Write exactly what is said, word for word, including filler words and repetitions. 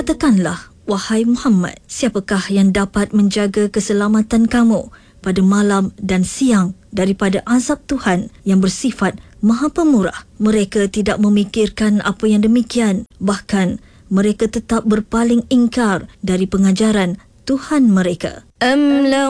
Katakanlah, wahai Muhammad, siapakah yang dapat menjaga keselamatan kamu pada malam dan siang daripada azab Tuhan yang bersifat Maha Pemurah? Mereka tidak memikirkan apa yang demikian. Bahkan, mereka tetap berpaling ingkar dari pengajaran Tuhan mereka. Am